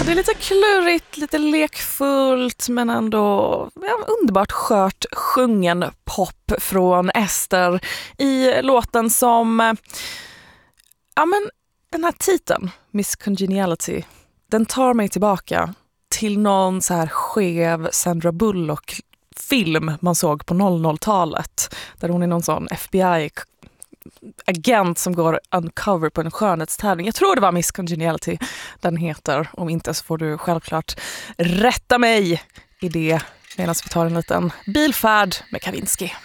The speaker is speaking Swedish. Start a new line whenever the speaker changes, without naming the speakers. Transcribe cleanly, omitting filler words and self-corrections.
Det är lite klurigt, lite lekfullt men ändå underbart skört sjungen pop från Ester i låten som, den här titeln, Miss Congeniality, den tar mig tillbaka till någon så här skev Sandra Bullock-film man såg på 00-talet där hon är någon sån FBI-agent som går uncover på en skönhetstävling. Jag tror det var Miss Congeniality den heter. Om inte så får du självklart rätta mig i det medan vi tar en liten bilfärd med Kavinsky.